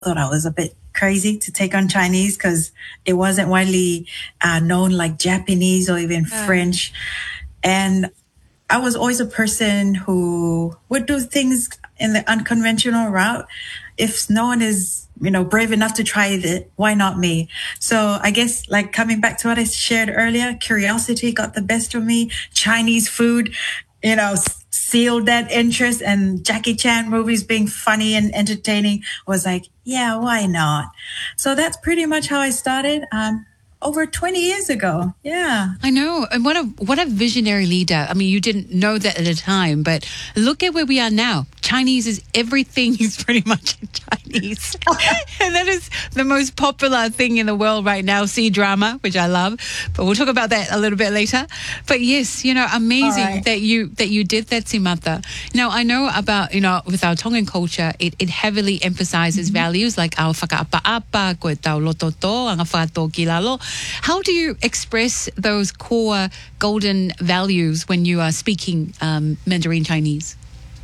thought I was a bit crazy to take on Chinese because it wasn't widely known like Japanese or even French. And I was always a person who would do things in the unconventional route. If no one is, brave enough to try it, why not me? So I guess like coming back to what I shared earlier, curiosity got the best of me. Chinese food, sealed that interest, and Jackie Chan movies being funny and entertaining was like, yeah, why not? So that's pretty much how I started. Over 20 years ago. Yeah. I know. And what a visionary leader. I mean, you didn't know that at the time, but look at where we are now. Chinese is everything is pretty much in Chinese. And that is the most popular thing in the world right now, C-drama, which I love. But we'll talk about that a little bit later. But yes, amazing that you did that, Samantha. Now, I know about, with our Tongan culture, it heavily emphasizes values like our whakaapa-apa, koe tau lototo, anga whakato kilalo. How do you express those core golden values when you are speaking Mandarin Chinese?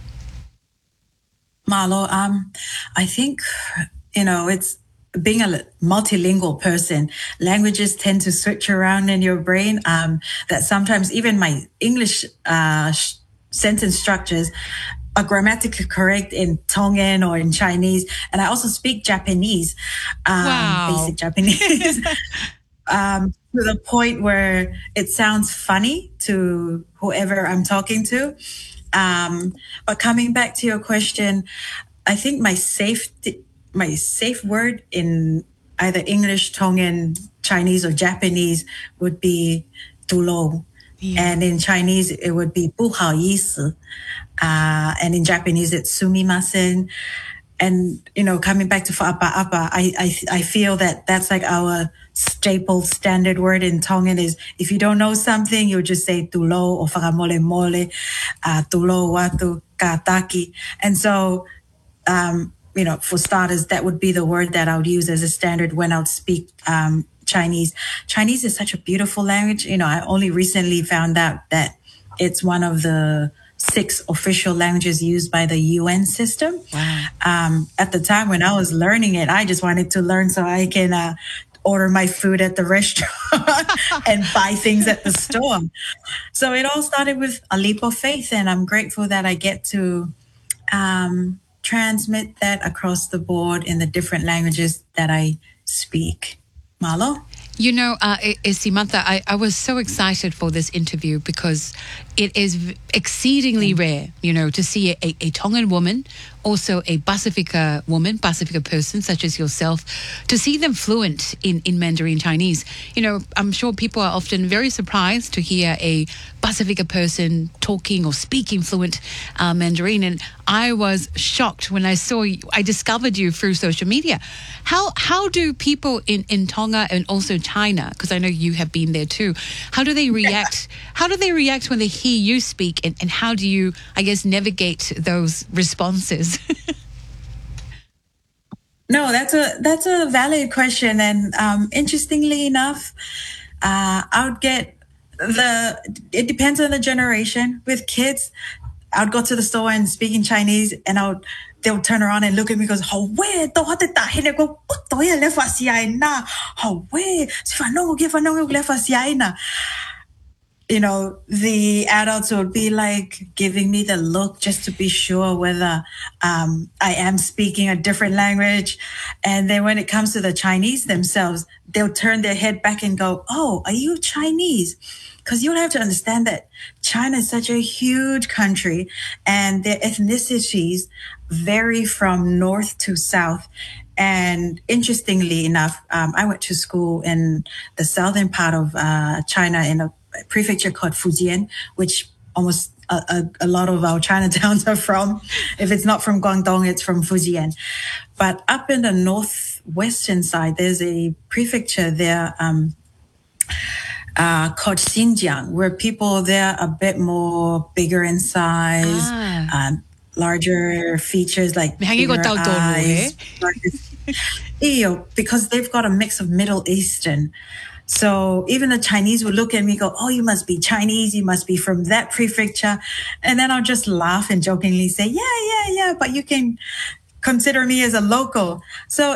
Marlo, I think, it's being a multilingual person. Languages tend to switch around in your brain. That sometimes even my English sentence structures are grammatically correct in Tongan or in Chinese. And I also speak Japanese, basic Japanese. To the point where it sounds funny to whoever I'm talking to. But coming back to your question, I think my safe word in either English, Tongan, Chinese, or Japanese would be "tulo," and in Chinese it would be "不好意思," and in Japanese it's "sumimasen." And coming back to wha'apa-apa, I feel that that's like our staple standard word in Tongan is if you don't know something, you'll just say tulo or whakamole mole, tulo watu kataki. And so, for starters, that would be the word that I would use as a standard when I would speak Chinese. Chinese is such a beautiful language. I only recently found out that it's one of the 6 official languages used by the UN system. Wow. At the time when I was learning it, I just wanted to learn so I can order my food at the restaurant and buy things at the store. So it all started with a leap of faith, and I'm grateful that I get to transmit that across the board in the different languages that I speak. Marlo? Samantha, I was so excited for this interview because it is exceedingly rare, to see a Tongan woman, also a Pasifika woman, Pasifika person such as yourself, to see them fluent in Mandarin Chinese. I'm sure people are often very surprised to hear a Pasifika person talking or speaking fluent Mandarin. And I was shocked when I discovered you through social media. How do people in Tonga and also China, because I know you have been there too, how do they react? How do they react when they hear you speak, and how do you, I guess, navigate those responses? No, that's a valid question, and interestingly enough, I would get it depends on the generation. With kids, I would go to the store and speak in Chinese, and they'll turn around and look at me and goes, "How way do hate ta hele go to ya le fa sia na how way si fa no ge le fa sia na." The adults would be like giving me the look just to be sure whether I am speaking a different language. And then when it comes to the Chinese themselves, they'll turn their head back and go, "Oh, are you Chinese?" Because you'll have to understand that China is such a huge country and their ethnicities vary from north to south. And interestingly enough, I went to school in the southern part of China in a prefecture called Fujian, which almost a lot of our Chinatowns are from. If it's not from Guangdong, it's from Fujian. But up in the northwestern side, there's a prefecture there called Xinjiang, where people there are a bit more bigger in size, larger features like bigger eyes. Because they've got a mix of Middle Eastern. So even the Chinese would look at me and go, "Oh, you must be Chinese. You must be from that prefecture." And then I'll just laugh and jokingly say, yeah, but you can consider me as a local. So